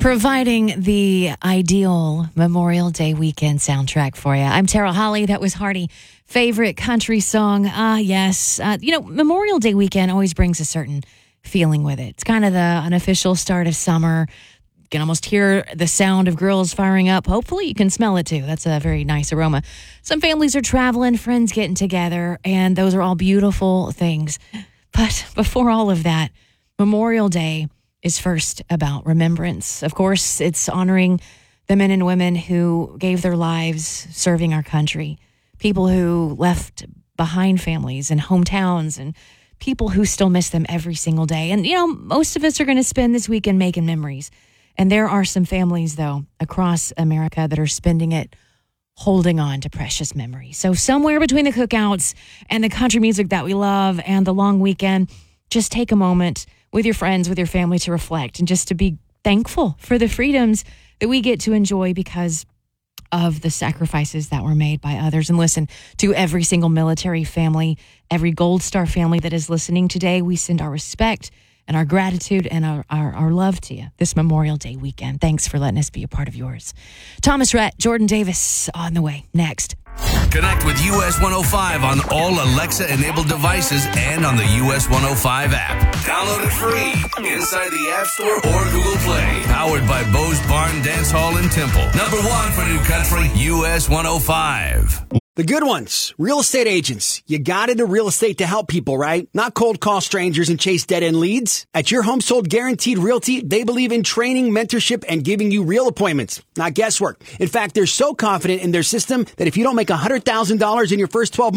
providing the ideal Memorial Day weekend soundtrack for you. I'm Tara Holly. That was Hardy. Favorite country song. Yes. Memorial Day weekend always brings a certain feeling with it. It's kind of the unofficial start of summer. You can almost hear the sound of grills firing up. Hopefully you can smell it too. That's a very nice aroma. Some families are traveling, friends getting together, and those are all beautiful things. But before all of that, Memorial Day is first about remembrance. Of course, it's honoring the men and women who gave their lives serving our country, people who left behind families and hometowns, and people who still miss them every single day. And, most of us are going to spend this weekend making memories. And there are some families, though, across America that are spending it holding on to precious memories. So somewhere between the cookouts and the country music that we love and the long weekend, just take a moment with your friends, with your family, to reflect and just to be thankful for the freedoms that we get to enjoy because of the sacrifices that were made by others. And listen, to every single military family, every Gold Star family that is listening today, we send our respect and our gratitude and our love to you this Memorial Day weekend. Thanks for letting us be a part of yours. Thomas Rhett, Jordan Davis on the way next. Connect with US 105 on all Alexa-enabled devices and on the US 105 app. Download it free inside the App Store or Google Play. Powered by Bo's Barn Dance Hall in Temple. Number one for New Country, US 105. The good ones, real estate agents. You got into real estate to help people, right? Not cold call strangers and chase dead-end leads. At Your Home Sold Guaranteed Realty, they believe in training, mentorship, and giving you real appointments, not guesswork. In fact, they're so confident in their system that if you don't make $100,000 in your first 12 months,